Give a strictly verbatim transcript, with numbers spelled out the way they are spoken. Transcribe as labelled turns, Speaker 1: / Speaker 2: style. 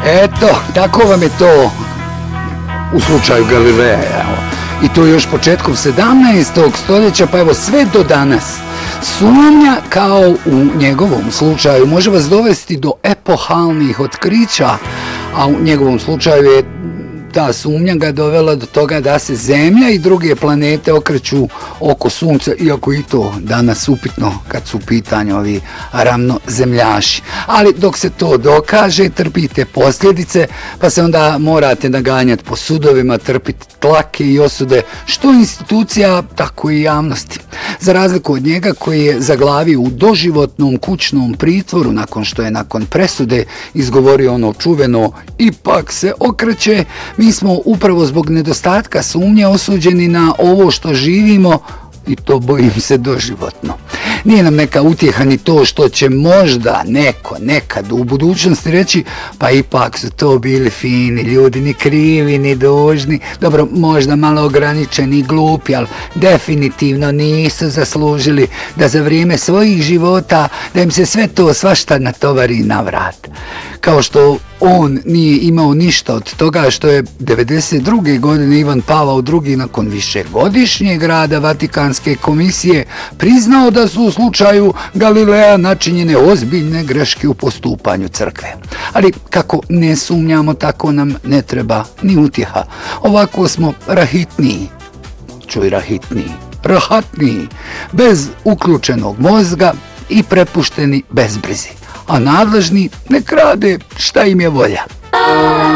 Speaker 1: Eto, tako vam je to u slučaju Galileja. I to još početkom sedamnaestog stoljeća, pa evo sve do danas. Sumnja, kao u njegovom slučaju, može vas dovesti do epohalnih otkrića, a u njegovom slučaju je ta sumnja ga dovela do toga da se Zemlja i druge planete okreću oko Sunca, iako i to danas upitno kad su u pitanju ovi ravnozemljaši. Ali dok se to dokaže, trpite posljedice, pa se onda morate naganjati po sudovima, trpiti tlake i osude, što institucija, tako i javnosti. Za razliku od njega koji je zaglavio u doživotnom kućnom pritvoru nakon što je nakon presude izgovorio ono čuveno ipak se okreće, mi smo upravo zbog nedostatka sumnje osuđeni na ovo što živimo, i to bojim se doživotno. Nije nam neka utjeha ni to što će možda neko nekad u budućnosti reći pa ipak su to bili fini ljudi, ni krivi, ni dužni, dobro, možda malo ograničeni i glupi, ali definitivno nisu zaslužili da za vrijeme svojih života da im se sve to svašta natovari na vrat. Kao što on nije imao ništa od toga što je devedeset druge godine Ivan Pavao drugi nakon višegodišnjeg rada Vatikanske komisije priznao da su u slučaju Galileja načinjene ozbiljne greške u postupanju crkve. Ali kako ne sumnjamo, tako nam ne treba ni utjeha. Ovako smo rahitniji, čuj rahitniji, rahatniji, bez uključenog mozga i prepušteni bezbrizi. A nadležni nek rade šta im je volja.